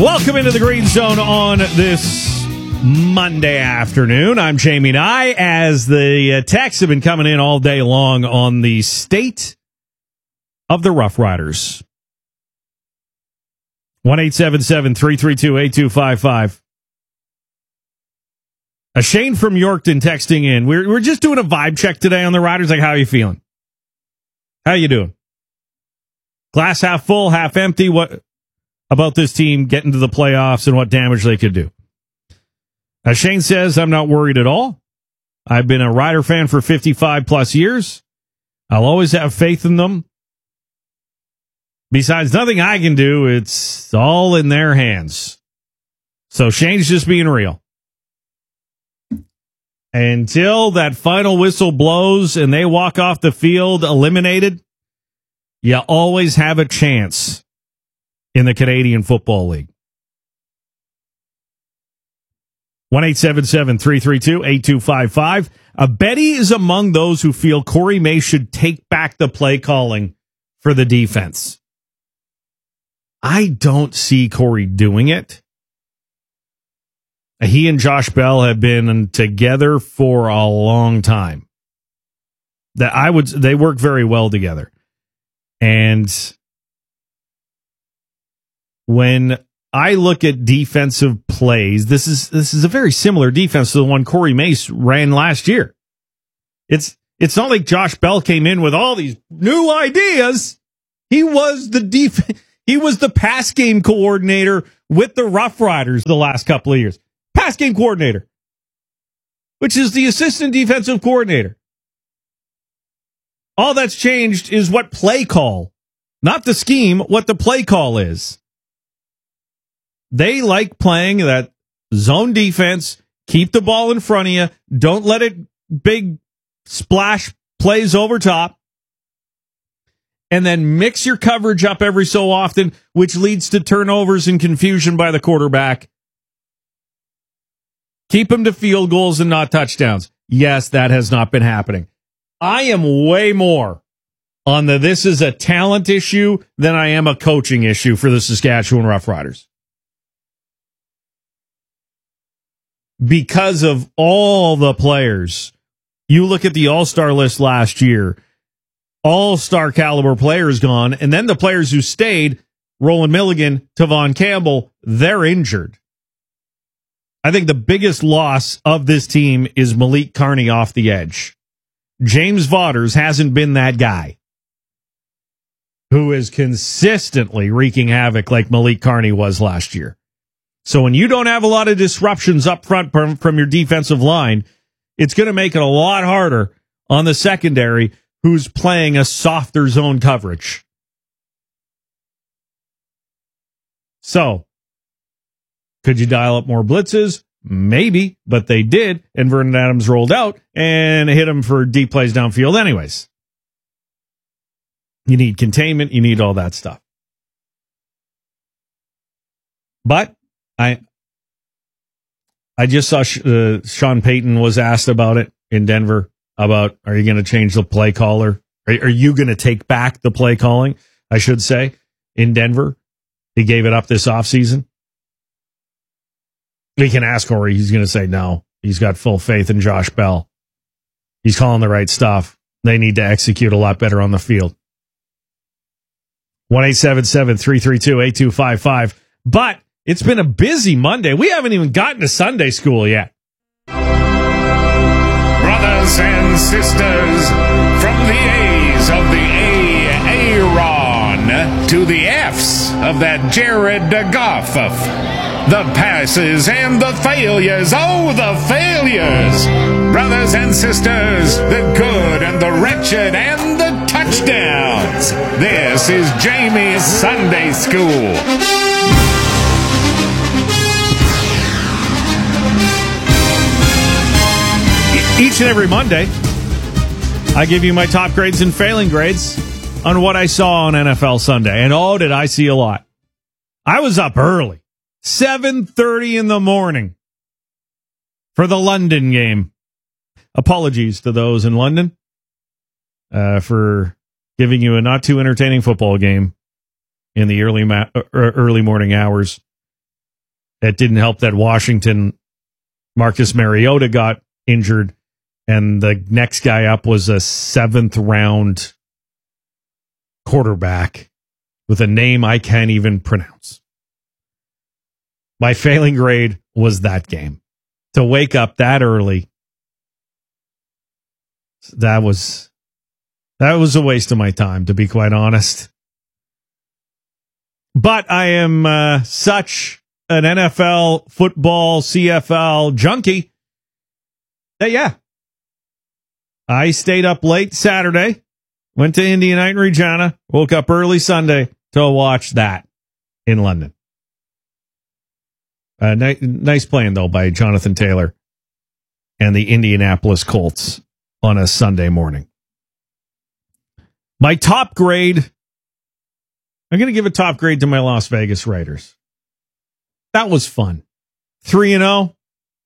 Welcome into the Green Zone on this Monday afternoon. I'm Jamie Nye, as the texts have been coming in all day long on the state of the Rough Riders. 1-877-332-8255. Shane from Yorkton texting in. We're just doing a vibe check today on the Riders. Like, how are you feeling? How you doing? Glass half full, half empty? What about this team getting to the playoffs and what damage they could do? Shane says, I'm not worried at all. I've been a Rider fan for 55 plus years. I'll always have faith in them. Besides, nothing I can do. It's all in their hands. So Shane's just being real. Until that final whistle blows and they walk off the field eliminated, you always have a chance in the Canadian Football League. 1-877-332-8255. Betty is among those who feel Corey May should take back the play calling for the defense. I don't see Corey doing it. He and Josh Bell have been together for a long time. They work very well together. And when I look at defensive plays, this is a very similar defense to the one Corey Mace ran last year. It's not like Josh Bell came in with all these new ideas. He was the pass game coordinator with the Rough Riders the last couple of years. Pass game coordinator, which is the assistant defensive coordinator. All that's changed is what play call, not the scheme, what the play call is. They like playing that zone defense, keep the ball in front of you, don't let it big splash plays over top, and then mix your coverage up every so often, which leads to turnovers and confusion by the quarterback. Keep them to field goals and not touchdowns. Yes, that has not been happening. I am way more on this is a talent issue than I am a coaching issue for the Saskatchewan Roughriders. Because of all the players, you look at the all-star list last year, all-star caliber players gone, and then the players who stayed, Roland Milligan, Tavon Campbell, they're injured. I think the biggest loss of this team is Malik Carney off the edge. James Vaughters hasn't been that guy who is consistently wreaking havoc like Malik Carney was last year. So when you don't have a lot of disruptions up front from your defensive line, it's going to make it a lot harder on the secondary who's playing a softer zone coverage. So, could you dial up more blitzes? Maybe, but they did, and Vernon Adams rolled out and hit him for deep plays downfield anyways. You need containment, you need all that stuff. But I just saw Sean Payton was asked about it in Denver, about are you going to change the play caller? Are you going to take back the play calling, I should say, in Denver? He gave it up this offseason. We can ask Corey. He's going to say no. He's got full faith in Josh Bell. He's calling the right stuff. They need to execute a lot better on the field. 1-877-332-8255. But it's been a busy Monday. We haven't even gotten to Sunday school yet. Brothers and sisters, from the A's of the Aaron to the F's of that Jared Goff. The passes and the failures, oh, the failures. Brothers and sisters, the good and the wretched and the touchdowns. This is Jamie's Sunday School. Each and every Monday, I give you my top grades and failing grades on what I saw on NFL Sunday. And oh, did I see a lot. I was up early. 7:30 in the morning for the London game. Apologies to those in London for giving you a not too entertaining football game in the early morning hours. It didn't help that Washington, Marcus Mariota got injured, and the next guy up was a 7th-round quarterback with a name I can't even pronounce. My failing grade was that game. To wake up that early, that was a waste of my time, to be quite honest. But I am such an NFL, football, CFL junkie that, yeah, I stayed up late Saturday, went to Indy Night in Regina, woke up early Sunday to watch that in London. Nice playing, though, by Jonathan Taylor and the Indianapolis Colts on a Sunday morning. My top grade, I'm going to give a top grade to my Las Vegas Raiders. That was fun. 3-0.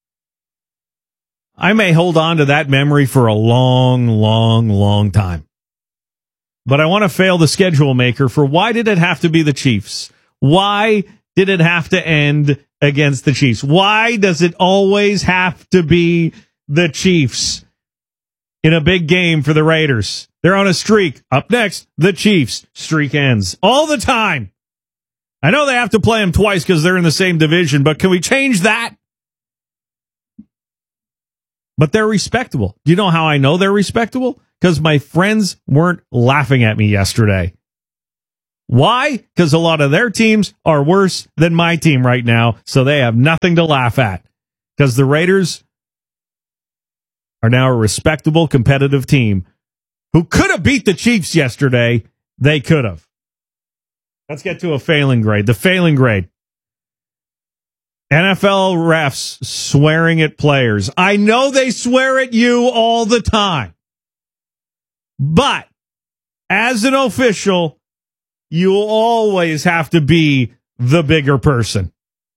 I may hold on to that memory for a long, long, long time. But I want to fail the schedule maker for why did it have to be the Chiefs? Why did it have to end against the Chiefs? Why does it always have to be the Chiefs in a big game for the Raiders? They're on a streak. Up next, the Chiefs. Streak ends. All the time. I know they have to play them twice because they're in the same division, but can we change that? But they're respectable. Do you know how I know they're respectable? Because my friends weren't laughing at me yesterday. Why? Because a lot of their teams are worse than my team right now, so they have nothing to laugh at. Because the Raiders are now a respectable, competitive team who could have beat the Chiefs yesterday. They could have. Let's get to a failing grade. The failing grade. NFL refs swearing at players. I know they swear at you all the time. But as an official, you'll always have to be the bigger person.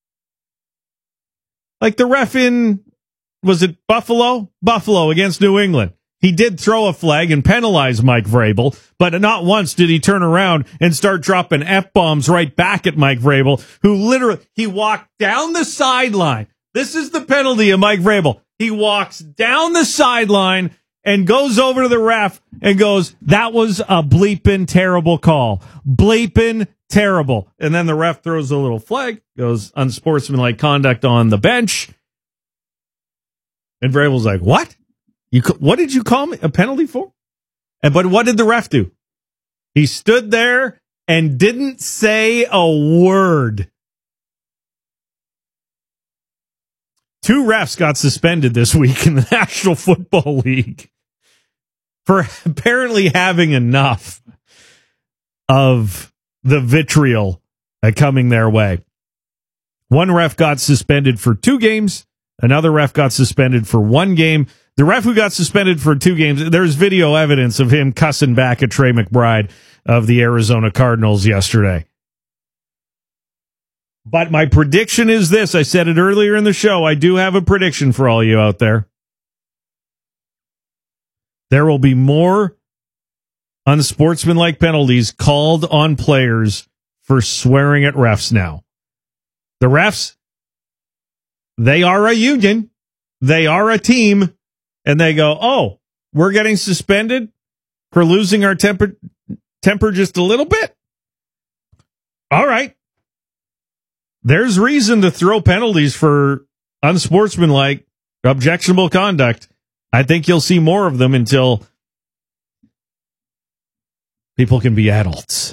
Like the ref in, was it Buffalo? Buffalo against New England. He did throw a flag and penalize Mike Vrabel, but not once did he turn around and start dropping F-bombs right back at Mike Vrabel, who literally, he walked down the sideline. This is the penalty of Mike Vrabel. He walks down the sideline and goes over to the ref and goes, that was a bleeping terrible call. Bleeping terrible. And then the ref throws a little flag, goes unsportsmanlike conduct on the bench. And Vrabel's like, what? What did you call me a penalty for? But what did the ref do? He stood there and didn't say a word. 2 refs got suspended this week in the National Football League for apparently having enough of the vitriol coming their way. 1 ref got suspended for 2 games. Another ref got suspended for 1 game. The ref who got suspended for 2 games, there's video evidence of him cussing back at Trey McBride of the Arizona Cardinals yesterday. But my prediction is this. I said it earlier in the show. I do have a prediction for all you out there. There will be more unsportsmanlike penalties called on players for swearing at refs now. The refs, they are a union. They are a team. And they go, oh, we're getting suspended for losing our temper just a little bit? All right. There's reason to throw penalties for unsportsmanlike, objectionable conduct. I think you'll see more of them until people can be adults.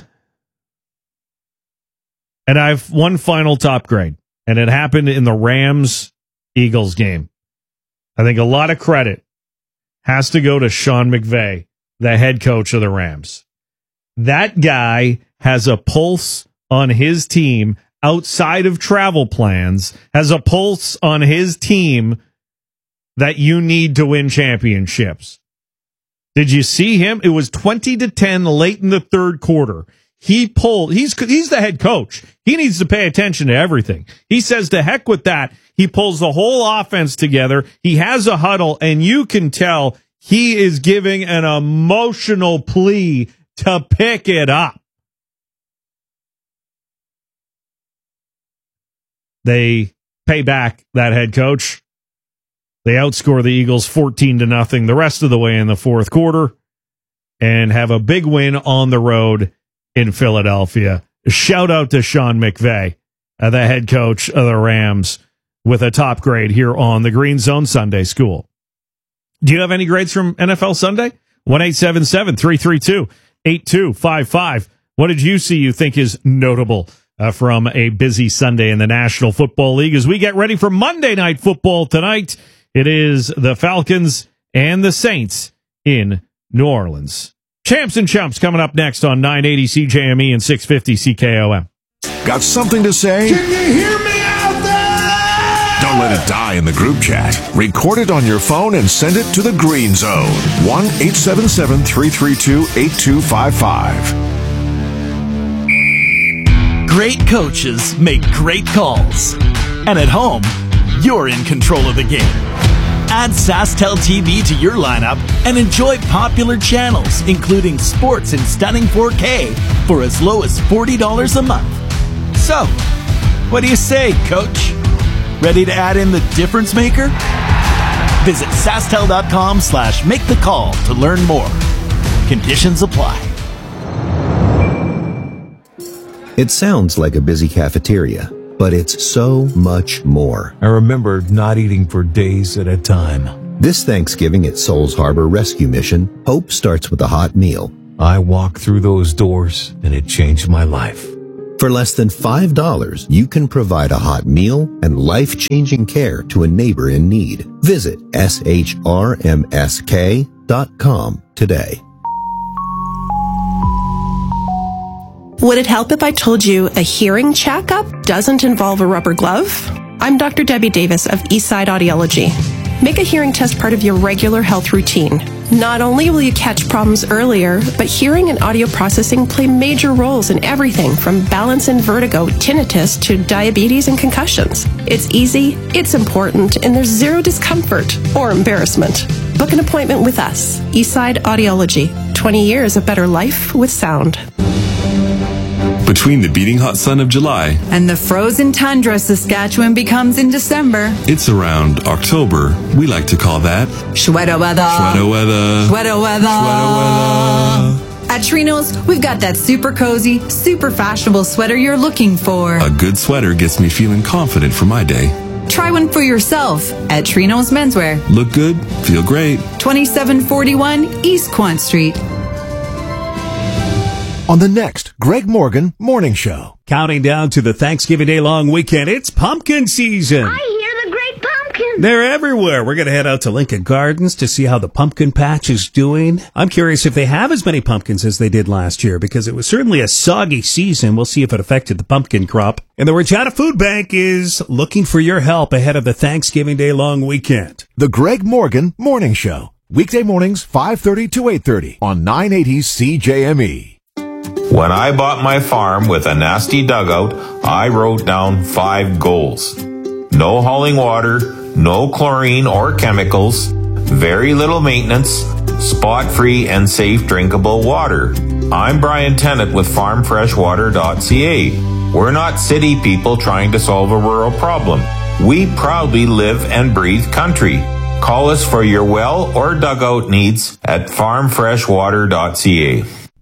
And I've one final top grade, and it happened in the Rams-Eagles game. I think a lot of credit has to go to Sean McVay, the head coach of the Rams. That guy has a pulse on his team outside of travel plans, has a pulse on his team that you need to win championships. Did you see him? It was 20-10 late in the third quarter. He pulled, he's the head coach. He needs to pay attention to everything. He says, to heck with that. He pulls the whole offense together. He has a huddle, and you can tell he is giving an emotional plea to pick it up. They pay back that head coach. They outscore the Eagles 14-0 the rest of the way in the fourth quarter and have a big win on the road in Philadelphia. Shout out to Sean McVay, the head coach of the Rams, with a top grade here on the Green Zone Sunday School. Do you have any grades from NFL Sunday? 1-877-332-8255. What did you see you think is notable from a busy Sunday in the National Football League? As we get ready for Monday Night Football tonight, it is the Falcons and the Saints in New Orleans. Champs and Chumps coming up next on 980 CJME and 650 CKOM. Got something to say? Can you hear me out there? Don't let it die in the group chat. Record it on your phone and send it to the Green Zone. 1-877-332-8255. Great coaches make great calls. And at home, you're in control of the game. Add SaskTel TV to your lineup and enjoy popular channels, including sports in stunning 4K for as low as $40 a month. So, what do you say, Coach? Ready to add in the difference maker? Visit SaskTel.com/make-the-call to learn more. Conditions apply. It sounds like a busy cafeteria, but it's so much more. I remember not eating for days at a time. This Thanksgiving at Souls Harbor Rescue Mission, hope starts with a hot meal. I walked through those doors and it changed my life. For less than $5, you can provide a hot meal and life-changing care to a neighbor in need. Visit shrmsk.com today. Would it help if I told you a hearing checkup doesn't involve a rubber glove? I'm Dr. Debbie Davis of Eastside Audiology. Make a hearing test part of your regular health routine. Not only will you catch problems earlier, but hearing and audio processing play major roles in everything from balance and vertigo, tinnitus, to diabetes and concussions. It's easy, it's important, and there's zero discomfort or embarrassment. Book an appointment with us, Eastside Audiology. 20 years of better life with sound. Between the beating hot sun of July and the frozen tundra Saskatchewan becomes in December, it's around October. We like to call that Sweater weather. Sweater weather. Sweater weather. Sweater weather. At Trinos, we've got that super cozy, super fashionable sweater you're looking for. A good sweater gets me feeling confident for my day. Try one for yourself at Trinos Menswear. Look good, feel great. 2741 East Quant Street. On the next Greg Morgan Morning Show. Counting down to the Thanksgiving Day long weekend, it's pumpkin season. I hear the great pumpkin. They're everywhere. We're going to head out to Lincoln Gardens to see how the pumpkin patch is doing. I'm curious if they have as many pumpkins as they did last year, because it was certainly a soggy season. We'll see if it affected the pumpkin crop. And the Regina Food Bank is looking for your help ahead of the Thanksgiving Day long weekend. The Greg Morgan Morning Show. Weekday mornings, 5:30 to 8:30 on 980 CJME. When I bought my farm with a nasty dugout, I wrote down 5 goals. No hauling water, no chlorine or chemicals, very little maintenance, spot-free and safe drinkable water. I'm Brian Tennant with farmfreshwater.ca. We're not city people trying to solve a rural problem. We proudly live and breathe country. Call us for your well or dugout needs at farmfreshwater.ca.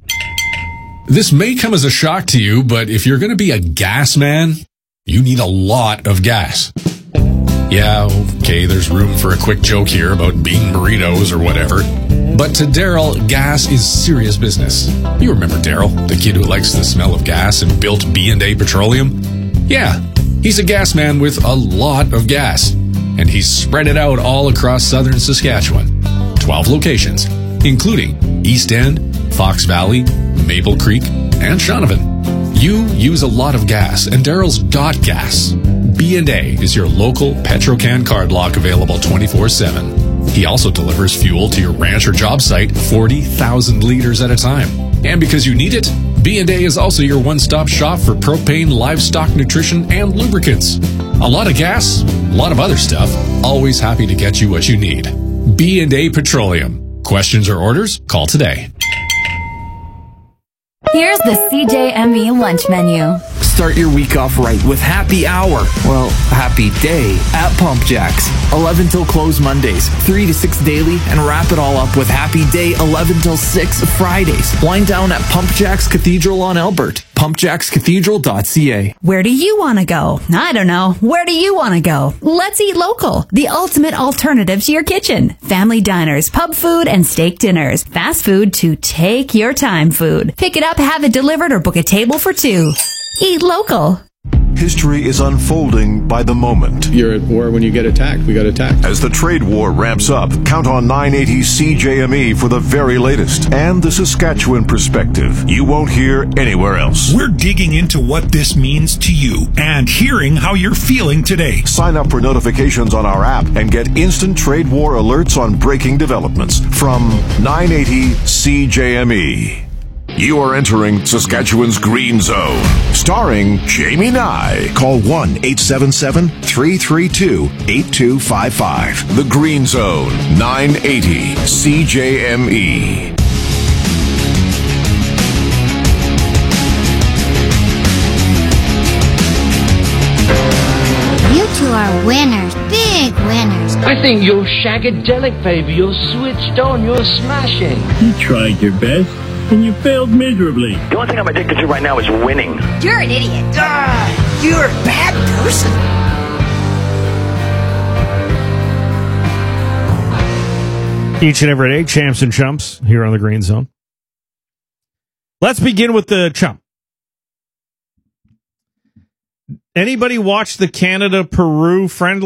This may come as a shock to you, but if you're going to be a gas man, you need a lot of gas. Yeah, okay, there's room for a quick joke here about being burritos or whatever. But to Daryl, gas is serious business. You remember Daryl, the kid who likes the smell of gas and built B&A Petroleum? Yeah, he's a gas man with a lot of gas. And he's spread it out all across southern Saskatchewan. 12 locations, including East End, Fox Valley, Maple Creek, and Shaunavon. You use a lot of gas, and Daryl's got gas. B&A is your local Petrocan card lock available 24/7. He also delivers fuel to your ranch or job site 40,000 liters at a time. And because you need it, B&A is also your one-stop shop for propane, livestock nutrition, and lubricants. A lot of gas, a lot of other stuff, always happy to get you what you need. B&A Petroleum. Questions or orders? Call today. Here's the CJME lunch menu. Start your week off right with Happy Hour. Well, Happy Day at Pump Jacks. 11 till close Mondays, 3 to 6 daily, and wrap it all up with Happy Day 11 till 6 Fridays. Wind down at Pump Jacks Cathedral on Elbert. PumpJacksCathedral.ca. Where do you want to go? I don't know. Where do you want to go? Let's eat local. The ultimate alternative to your kitchen. Family diners, pub food, and steak dinners. Fast food to take your time food. Pick it up, have it delivered, or book a table for two. Eat local. History is unfolding by the moment. You're at war when you get attacked. We got attacked. As the trade war ramps up, count on 980 CJME for the very latest and the Saskatchewan perspective you won't hear anywhere else. We're digging into what this means to you and hearing how you're feeling today. Sign up for notifications on our app and get instant trade war alerts on breaking developments from 980 CJME. You are entering Saskatchewan's Green Zone, starring Jamie Nye. Call 1-877-332-8255. The Green Zone, 980 CJME. You two are winners, big winners. I think you're shagadelic, baby. You're switched on. You're smashing. You tried your best, and you failed miserably. The only thing I'm addicted to right now is winning. You're an idiot. You're a bad person. Each and every day, champs and chumps here on the Green Zone. Let's begin with the chump. Anybody watch the Canada-Peru friendly?